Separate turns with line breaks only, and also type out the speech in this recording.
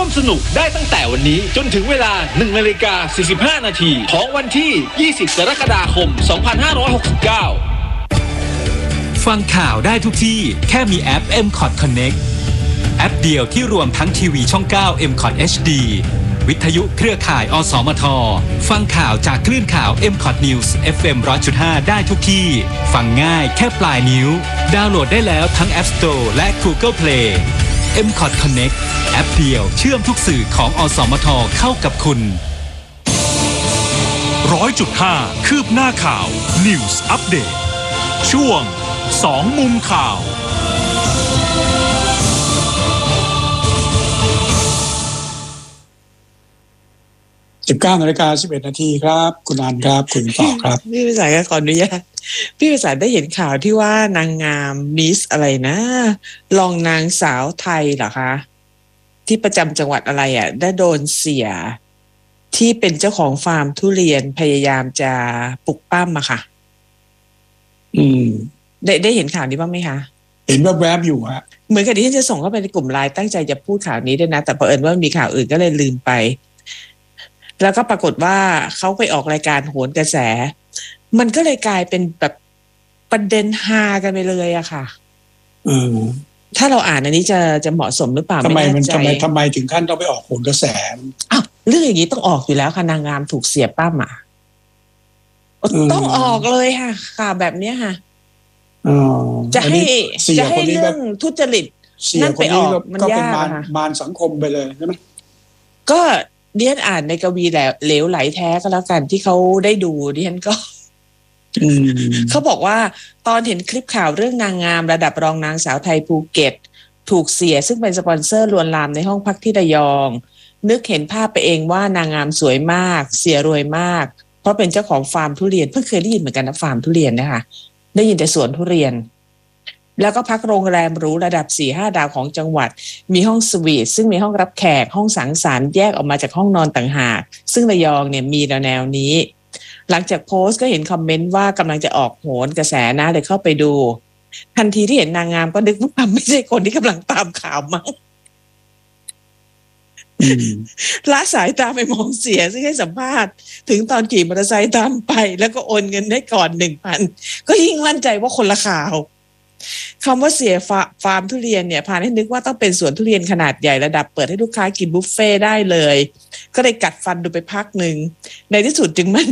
วมสนุกได้ตั้งแต่วันนี้จนถึงเวลา 1:45 นาทีของวันที่ 20 กรกฎาคม 2569
ฟังข่าวได้ทุกที่แค่มีแอป MCOT Connect แอปเดียวที่รวมทั้งทีวีช่อง 9 MCOT HD วิทยุเครือข่ายอสมทฟังข่าวจากคลื่นข่าว MCOT News FM 100.5 ได้ทุกที่ฟังง่ายแค่ปลายนิ้วดาวน์โหลดได้แล้วทั้ง App Store และ Google Play MCOT Connect แอปเดียวเชื่อมทุกสื่อของอสมทเข้ากับคุณ
100.5 คืบหน้าข่าว News Update ช่วง2มุมข่าว
19:11 นาทีครับคุณอันครับคุณต่อครับ
พี่ประสานก็ขออนุญาตพี่ประสานได้เห็นข่าวที่ว่านางงามมิสอะไรนะรองนางสาวไทยเหรอคะที่ประจำจังหวัดอะไรอ่ะได้โดนเสียที่เป็นเจ้าของฟาร์มทุเรียนพยายามจะปลุกปั้มอะค่ะได้เห็นข่าวนี้บ้างไหมคะ
เห็นแวบๆอยู่ฮะ
เหมือนกับที่ฉันจะส่งเข้าไปในกลุ่มไลน์ตั้งใจจะพูดข่าวนี้ด้วยนะแต่เผอิญว่ามีข่าวอื่นก็เลยลืมไปแล้วก็ปรากฏว่าเขาไปออกรายการโหนกระแสมันก็เลยกลายเป็นแบบประเด็นฮากันไปเลยอะค่ะถ้าเราอ่านอันนี้จะเหมาะสมหรือเปล่า
ทำไมถึงขั้นต้องไปออกโหนกระแส
อ้าวเรื่องอย่างนี้ต้องออกอยู่แล้วค่ะนางงามถูกเสียป้าหมาต้องออกเลยค่ะข่าวแบบนี้ค่ะจะให้เรื่องทุจริตนั่นไปออกมันยากค่ะ
มารสังคมไปเลยใช่ไหม
ก็เดียนอ่านในกวีเหลวไหลแท้ก็แล้วกันที่เขาได้ดูเดียนก็เขาบอกว่าตอนเห็นคลิปข่าวเรื่องนางงามระดับรองนางสาวไทยภูเก็ตถูกเสียซึ่งเป็นสปอนเซอร์ลวนลามในห้องพักที่ระยองนึกเห็นภาพไปเองว่านางงามสวยมากเสียรวยมากเพราะเป็นเจ้าของฟาร์มทุเรียนเพิ่งเคยได้ยินเหมือนกันนะฟาร์มทุเรียนนะคะได้ยินแต่สวนทุเรียนแล้วก็พักโรงแรมหรูระดับ 4-5 ดาวของจังหวัดมีห้องสวีทซึ่งมีห้องรับแขกห้องสังสรรค์แยกออกมาจากห้องนอนต่างหากซึ่งระยองเนี่ยมีแนวนี้หลังจากโพสต์ก็เห็นคอมเมนต์ว่ากำลังจะออกโหนกระแสนะเลยเข้าไปดูทันทีที่เห็นนางงามก็นึกว่าไม่ใช่คนที่กำลังตามข่าวมั้งละสายตาไปมองเสียซึ่งให้สัมภาษณ์ถึงตอนขี่มอเตอร์ไซค์ตามไปแล้วก็โอนเงินให้ก่อน 1,000 ก็ยิ่งมั่นใจว่าคนละข่าวคำว่าเสียฟาร์มทุเรียนเนี่ยพาให้นึกว่าต้องเป็นสวนทุเรียนขนาดใหญ่ระดับเปิดให้ลูกค้ากินบุฟเฟ่ได้เลยก็เลยกัดฟันดูไปพักหนึ่งในที่สุดจึงมั่น